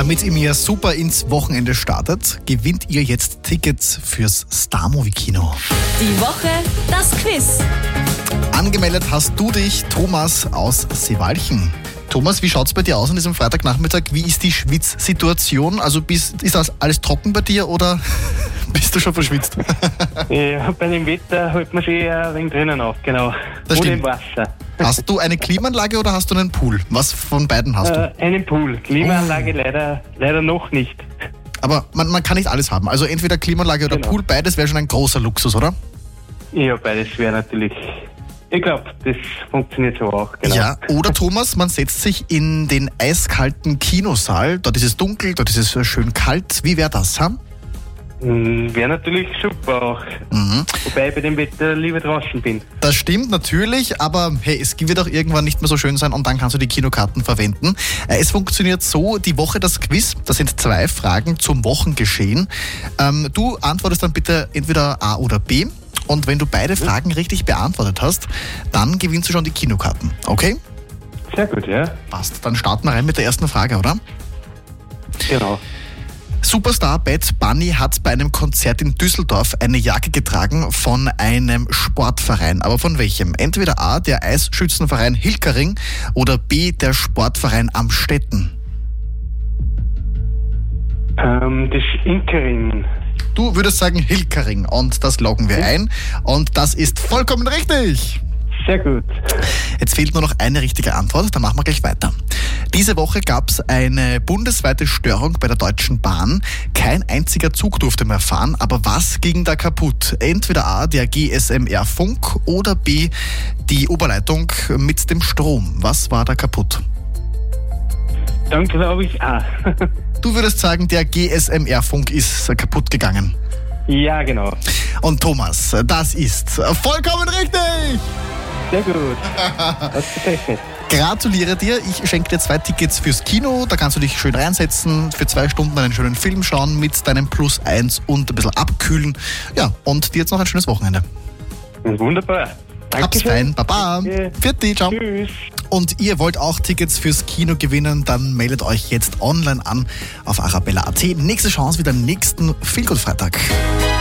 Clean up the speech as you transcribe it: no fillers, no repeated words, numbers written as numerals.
Damit ihr mir super ins Wochenende startet, gewinnt ihr jetzt Tickets fürs Star-Movie-Kino. Die Woche, das Quiz. Angemeldet hast du dich, Thomas aus Seewalchen. Thomas, wie schaut's bei dir aus an diesem Freitagnachmittag? Wie ist die Schwitzsituation? Also ist das alles trocken bei dir oder bist du schon verschwitzt? Ja, bei dem Wetter hält man sich eher ein wenig drinnen auf, genau. Das Oder stimmt. im Wasser. Hast du eine Klimaanlage oder hast du einen Pool? Was von beiden hast du? Einen Pool. Klimaanlage leider noch nicht. Aber man kann nicht alles haben. Also entweder Klimaanlage oder Genau. Pool, beides wäre schon ein großer Luxus, oder? Ja, beides wäre natürlich... Ich glaube, das funktioniert so auch, genau. Ja, oder Thomas, man setzt sich in den eiskalten Kinosaal. Dort ist es dunkel, dort ist es schön kalt. Wie wäre das, ha? Wäre natürlich super auch. Wobei ich bei dem Wetter lieber draußen bin. Das stimmt natürlich, aber hey, es wird auch irgendwann nicht mehr so schön sein und dann kannst du die Kinokarten verwenden. Es funktioniert so, die Woche das Quiz, das sind 2 Fragen zum Wochengeschehen. Du antwortest dann bitte entweder A oder B und wenn du beide Fragen richtig beantwortet hast, dann gewinnst du schon die Kinokarten, okay? Sehr gut, ja. Passt, dann starten wir rein mit der ersten Frage, oder? Genau. Superstar Bad Bunny hat bei einem Konzert in Düsseldorf eine Jacke getragen von einem Sportverein. Aber von welchem? Entweder A, der Eisschützenverein Hilkering oder B, der Sportverein Amstetten. Das Inkering. Du würdest sagen Hilkering und das loggen wir ein. Und das ist vollkommen richtig. Sehr gut. Jetzt fehlt nur noch eine richtige Antwort, dann machen wir gleich weiter. Diese Woche gab es eine bundesweite Störung bei der Deutschen Bahn. Kein einziger Zug durfte mehr fahren, aber was ging da kaputt? Entweder A, der GSMR-Funk oder B, die Oberleitung mit dem Strom. Was war da kaputt? Dann glaube ich A. Du würdest sagen, der GSMR-Funk ist kaputt gegangen. Ja, genau. Und Thomas, das ist vollkommen richtig! Sehr gut. Das ist perfekt. Gratuliere dir, ich schenke dir 2 Tickets fürs Kino, da kannst du dich schön reinsetzen, für 2 Stunden einen schönen Film schauen mit deinem Plus-1 und ein bisschen abkühlen. Ja, und dir jetzt noch ein schönes Wochenende. Wunderbar. Hab's Dankeschön. fein, Baba. Danke. Vierte, ciao. Tschüss. Und ihr wollt auch Tickets fürs Kino gewinnen, dann meldet euch jetzt online an auf arabella.at. Nächste Chance wieder nächsten Feelgood-Freitag.